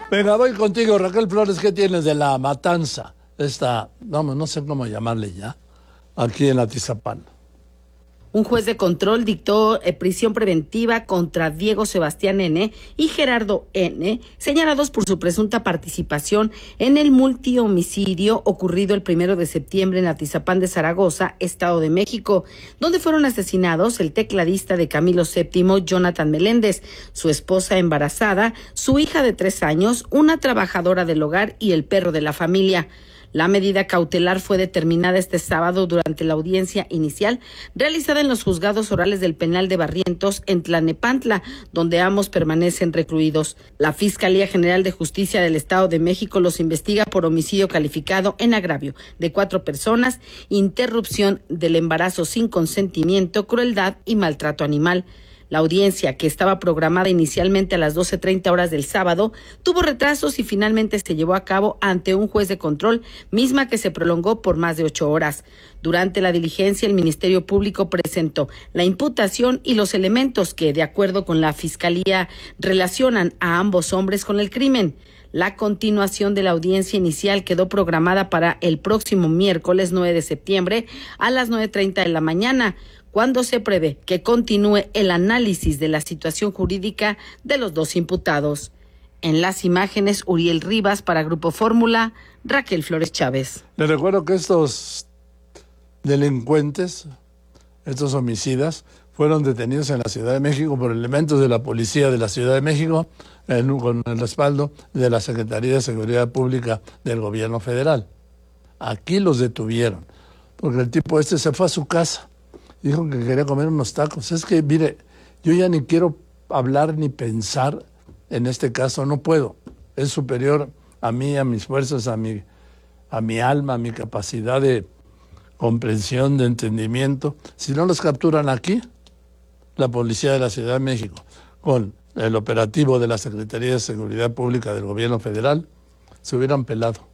Venga, voy contigo, Raquel Flores. ¿Qué tienes de la matanza? No sé cómo llamarle ya, aquí en Atizapán. Un juez de control dictó prisión preventiva contra Diego Sebastián N. y Gerardo N., señalados por su presunta participación en el multihomicidio ocurrido el 1 de septiembre en Atizapán de Zaragoza, Estado de México, donde fueron asesinados el tecladista de Camilo VII, Jonathan Meléndez, su esposa embarazada, su hija de 3 años, una trabajadora del hogar y el perro de la familia. La medida cautelar fue determinada este sábado durante la audiencia inicial realizada en los juzgados orales del penal de Barrientos en Tlalnepantla, donde ambos permanecen recluidos. La Fiscalía General de Justicia del Estado de México los investiga por homicidio calificado en agravio de 4 personas, interrupción del embarazo sin consentimiento, crueldad y maltrato animal. La audiencia, que estaba programada inicialmente a las 12:30 horas del sábado, tuvo retrasos y finalmente se llevó a cabo ante un juez de control, misma que se prolongó por más de 8 horas. Durante la diligencia, el Ministerio Público presentó la imputación y los elementos que, de acuerdo con la Fiscalía, relacionan a ambos hombres con el crimen. La continuación de la audiencia inicial quedó programada para el próximo miércoles 9 de septiembre a las 9:30 de la mañana, cuando se prevé que continúe el análisis de la situación jurídica de los 2 imputados. En las imágenes, Uriel Rivas para Grupo Fórmula, Raquel Flores Chávez. Les recuerdo que estos delincuentes, estos homicidas, fueron detenidos en la Ciudad de México por elementos de la Policía de la Ciudad de México con el respaldo de la Secretaría de Seguridad Pública del Gobierno Federal. Aquí los detuvieron, porque el tipo se fue a su casa. Dijo que quería comer unos tacos. Es que, mire, yo ya ni quiero hablar ni pensar en este caso, no puedo. Es superior a mí, a mis fuerzas, a mi alma, a mi capacidad de comprensión, de entendimiento. Si no los capturan aquí, la Policía de la Ciudad de México, con el operativo de la Secretaría de Seguridad Pública del Gobierno Federal, se hubieran pelado.